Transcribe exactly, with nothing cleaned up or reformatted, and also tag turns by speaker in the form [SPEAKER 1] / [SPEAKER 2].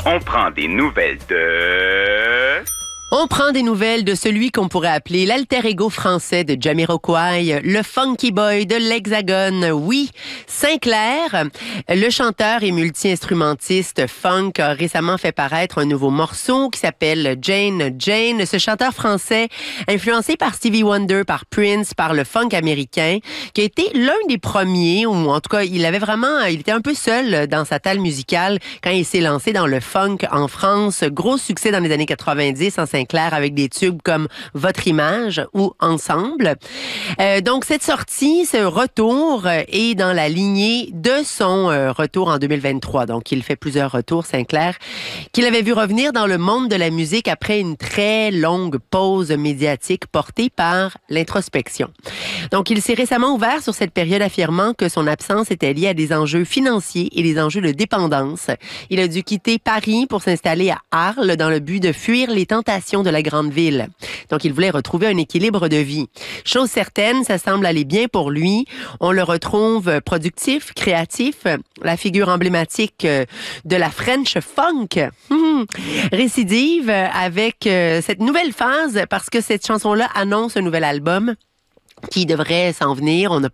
[SPEAKER 1] On prend des nouvelles de...
[SPEAKER 2] On prend des nouvelles de celui qu'on pourrait appeler l'alter ego français de Jamiroquai, le funky boy de l'Hexagone, oui, Sinclair. Le chanteur et multi-instrumentiste funk a récemment fait paraître un nouveau morceau qui s'appelle Jane Jane. Ce chanteur français, influencé par Stevie Wonder, par Prince, par le funk américain, qui a été l'un des premiers, ou en tout cas, il avait vraiment, il était un peu seul dans sa talle musicale quand il s'est lancé dans le funk en France. Gros succès dans les années quatre-vingt-dix en Sinclair avec des tubes comme Votre image ou Ensemble. Euh, donc, cette sortie, ce retour euh, est dans la lignée de son euh, retour en deux mille vingt-trois. Donc, il fait plusieurs retours, Sinclair, qu'il avait vu revenir dans le monde de la musique après une très longue pause médiatique portée par l'introspection. Donc, il s'est récemment ouvert sur cette période affirmant que son absence était liée à des enjeux financiers et des enjeux de dépendance. Il a dû quitter Paris pour s'installer à Arles dans le but de fuir les tentations de la grande ville. Donc, il voulait retrouver un équilibre de vie. Chose certaine, ça semble aller bien pour lui. On le retrouve productif, créatif, la figure emblématique de la French Funk. Hum, récidive avec cette nouvelle phase parce que cette chanson-là annonce un nouvel album qui devrait s'en venir. On a